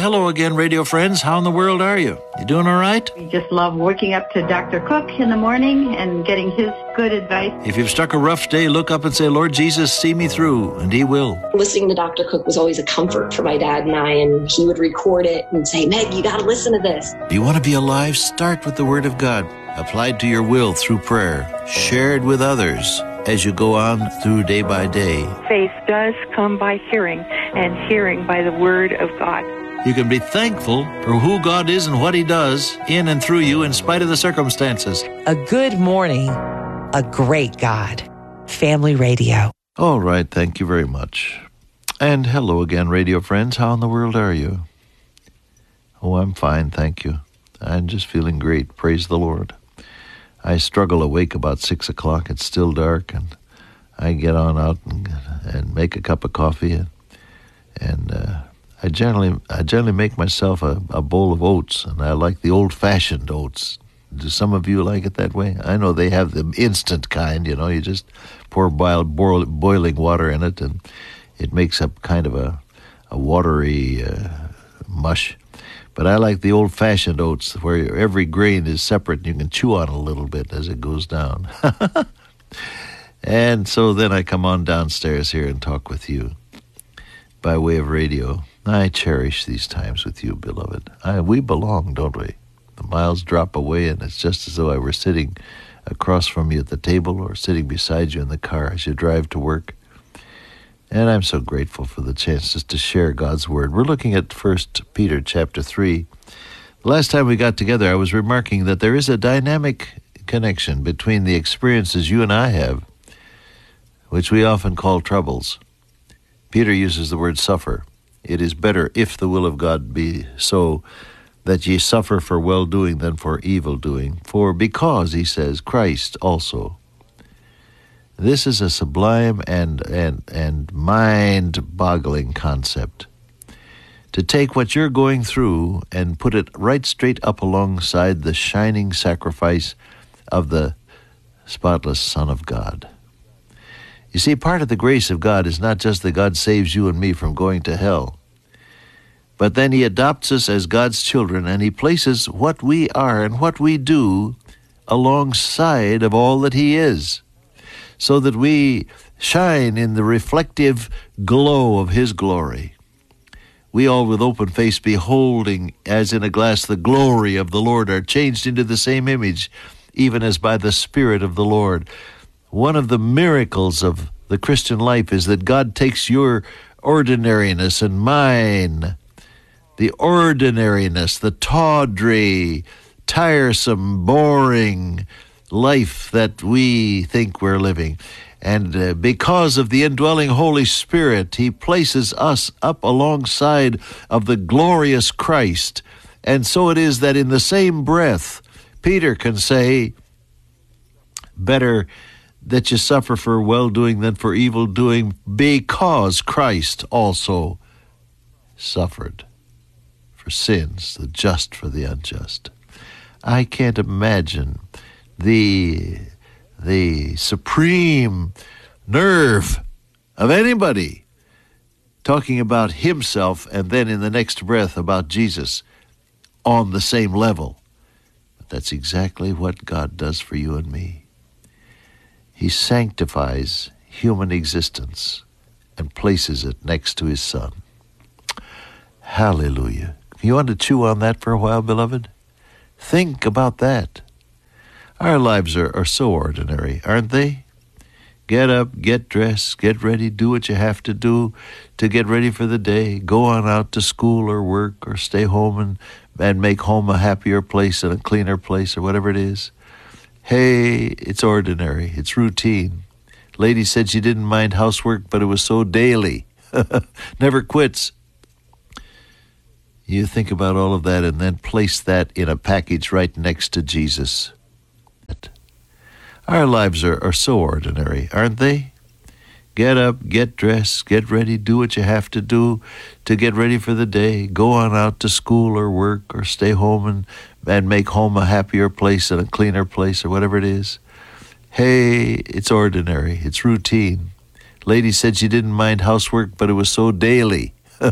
hello again, radio friends. How in the world are you? You doing all right? We just love waking up to Dr. Cook in the morning and getting his good advice. If you've struck a rough day, look up and say, Lord Jesus, see me through, and He will. Listening to Dr. Cook was always a comfort for my dad and I, and he would record it and say, Meg, you got to listen to this. Do you want to be alive? Start with the Word of God, applied to your will through prayer, shared with others as you go on through day by day. Faith does come by hearing, and hearing by the Word of God. You can be thankful for who God is and what He does in and through you in spite of the circumstances. A good morning, a great God. Family Radio. All right, thank you very much. And hello again, radio friends. How in the world are you? Oh, I'm fine, thank you. I'm just feeling great. Praise the Lord. I struggle awake about 6 o'clock. It's still dark, and I get on out and make a cup of coffee, and I generally make myself a bowl of oats, and I like the old-fashioned oats. Do some of you like it that way? I know they have the instant kind, you know. You just pour boiling water in it, and it makes up kind of a watery mush. But I like the old-fashioned oats where every grain is separate and you can chew on it a little bit as it goes down. And so then I come on downstairs here and talk with you by way of radio. I cherish these times with you, beloved. We belong, don't we? The miles drop away and it's just as though I were sitting across from you at the table or sitting beside you in the car as you drive to work. And I'm so grateful for the chance just to share God's Word. We're looking at 1 Peter chapter 3. The last time we got together, I was remarking that there is a dynamic connection between the experiences you and I have, which we often call troubles. Peter uses the word suffer. It is better, if the will of God be so, that ye suffer for well-doing than for evil-doing. For because, he says, Christ also. This is a sublime and mind-boggling concept. To take what you're going through and put it right straight up alongside the shining sacrifice of the spotless Son of God. You see, part of the grace of God is not just that God saves you and me from going to hell, but then He adopts us as God's children, and He places what we are and what we do alongside of all that He is, so that we shine in the reflective glow of His glory. We all with open face beholding, as in a glass, the glory of the Lord, are changed into the same image, even as by the Spirit of the Lord. One of the miracles of the Christian life is that God takes your ordinariness and mine, the ordinariness, the tawdry, tiresome, boring life that we think we're living. And because of the indwelling Holy Spirit, He places us up alongside of the glorious Christ. And so it is that in the same breath, Peter can say, better that you suffer for well-doing than for evil-doing, because Christ also suffered for sins, the just for the unjust. I can't imagine the supreme nerve of anybody talking about himself and then in the next breath about Jesus on the same level. But that's exactly what God does for you and me. He sanctifies human existence and places it next to His Son. Hallelujah. You want to chew on that for a while, beloved? Think about that. Our lives are so ordinary, aren't they? Get up, get dressed, get ready, do what you have to do to get ready for the day. Go on out to school or work or stay home and make home a happier place and a cleaner place or whatever it is. Hey, it's ordinary. It's routine. Lady said she didn't mind housework, but it was so daily. Never quits. You think about all of that and then place that in a package right next to Jesus. Our lives are so ordinary, aren't they? Get up, get dressed, get ready, do what you have to do to get ready for the day. Go on out to school or work or stay home and make home a happier place and a cleaner place or whatever it is. Hey, it's ordinary. It's routine. Lady said she didn't mind housework, but it was so daily.